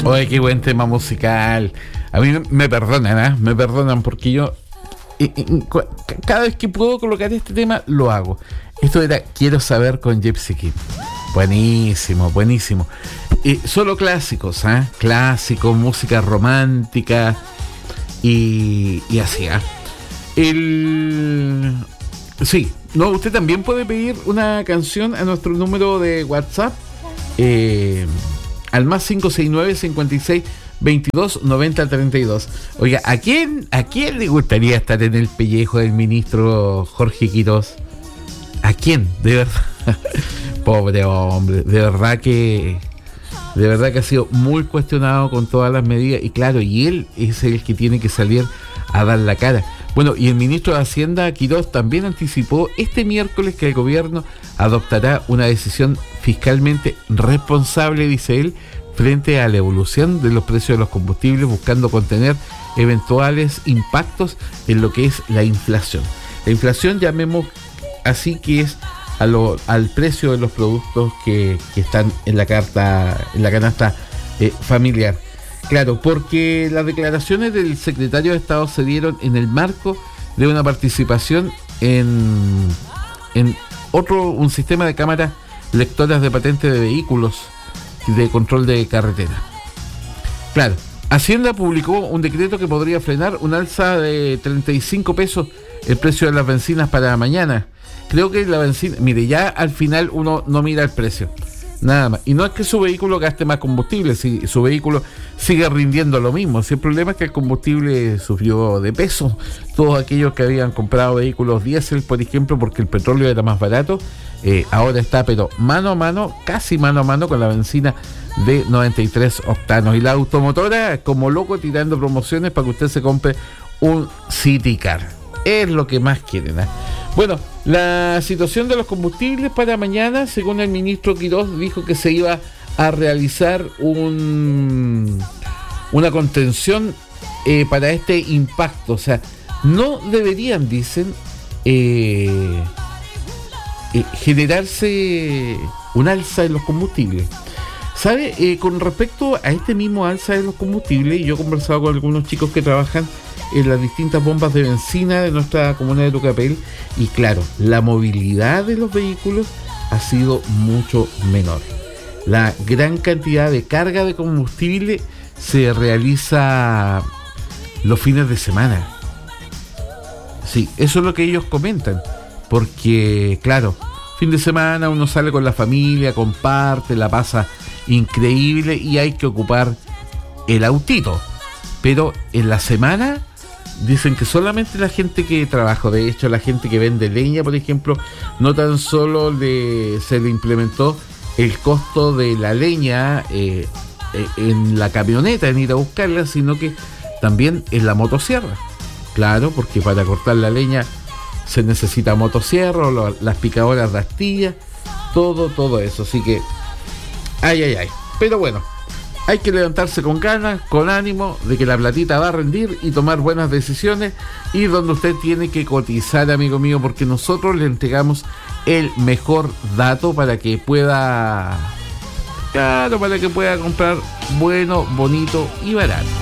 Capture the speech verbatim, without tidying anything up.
Oye, qué buen tema musical. A mí me perdonan, ¿eh? Me perdonan porque yo eh, eh, cu- cada vez que puedo colocar este tema lo hago. Esto era Quiero Saber con Gypsy King. Buenísimo, buenísimo. Eh, solo clásicos, ¿eh? Clásicos, música romántica y, y así, ¿eh? El... Sí, no, usted también puede pedir una canción a nuestro número de WhatsApp. Eh... al más cinco seis nueve, cincuenta y seis, veintidós, noventa, treinta y dos. Oiga, ¿a quién, ¿a quién le gustaría estar en el pellejo del ministro Jorge Quirós? ¿A quién? De verdad. Pobre hombre, de verdad que de verdad que ha sido muy cuestionado con todas las medidas, y claro, y él es el que tiene que salir a dar la cara. Bueno, y el ministro de Hacienda, Quirós, también anticipó este miércoles que el gobierno adoptará una decisión fiscalmente responsable, dice él, frente a la evolución de los precios de los combustibles, buscando contener eventuales impactos en lo que es la inflación. La inflación, llamemos así, que es a lo, al precio de los productos que, que están en la carta, en la canasta eh, familiar. Claro, porque las declaraciones del secretario de Estado se dieron en el marco de una participación en, en otro, un sistema de cámaras lectoras de patentes de vehículos de control de carretera. Claro, Hacienda publicó un decreto que podría frenar un alza de treinta y cinco pesos el precio de las bencinas para mañana. Creo que la benzina, mire, ya al final uno no mira el precio, nada más. Y no es que su vehículo gaste más combustible, si su vehículo sigue rindiendo lo mismo. Si el problema es que el combustible subió de peso. Todos aquellos que habían comprado vehículos diésel, por ejemplo, porque el petróleo era más barato, eh, ahora está, pero mano a mano, casi mano a mano con la benzina de noventa y tres octanos. Y la automotora, como loco, tirando promociones para que usted se compre un City Car. Es lo que más quieren, ¿eh? Bueno, la situación de los combustibles para mañana, según el ministro Quirós, dijo que se iba a realizar un una contención eh, para este impacto. O sea, no deberían, dicen, eh, eh, generarse un alza en los combustibles. ¿Sabe? Eh, con respecto a este mismo alza de los combustibles, yo he conversado con algunos chicos que trabajan en las distintas bombas de benzina de nuestra comuna de Tucapel, y claro, la movilidad de los vehículos ha sido mucho menor. La gran cantidad de carga de combustible se realiza los fines de semana. Sí, eso es lo que ellos comentan, porque claro, fin de semana uno sale con la familia, comparte, la pasa increíble y hay que ocupar el autito, pero en la semana dicen que solamente la gente que trabaja, de hecho la gente que vende leña, por ejemplo, no tan solo le, se le implementó el costo de la leña eh, eh, en la camioneta, en ir a buscarla, sino que también en la motosierra. Claro, porque para cortar la leña se necesita motosierra, lo, las picadoras de astillas, todo, todo eso. Así que, ay, ay, ay. Pero bueno, hay que levantarse con ganas, con ánimo de que la platita va a rendir y tomar buenas decisiones, y donde usted tiene que cotizar, amigo mío, porque nosotros le entregamos el mejor dato para que pueda, claro, para que pueda comprar bueno, bonito y barato.